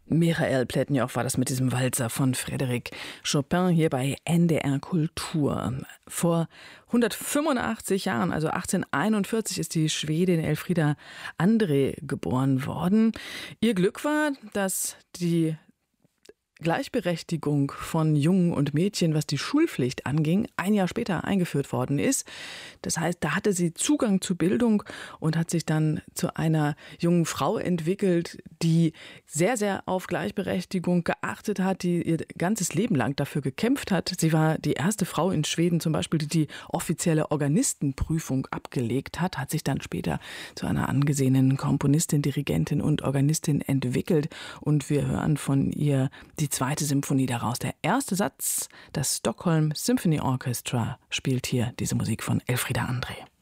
Michael Pletnjow war das mit diesem Walzer von Frédéric Chopin hier bei NDR Kultur. Vor 185 Jahren, also 1841, ist die Schwedin Elfriede André geboren worden. Ihr Glück war, dass die Gleichberechtigung von Jungen und Mädchen, was die Schulpflicht anging, ein Jahr später eingeführt worden ist. Das heißt, da hatte sie Zugang zu Bildung und hat sich dann zu einer jungen Frau entwickelt, die sehr, sehr auf Gleichberechtigung geachtet hat, die ihr ganzes Leben lang dafür gekämpft hat. Sie war die erste Frau in Schweden zum Beispiel, die offizielle Organistenprüfung abgelegt hat, hat sich dann später zu einer angesehenen Komponistin, Dirigentin und Organistin entwickelt. Und wir hören von ihr die zweite Symphonie daraus. Der erste Satz, das Stockholm Symphony Orchestra spielt hier diese Musik von Elfriede André.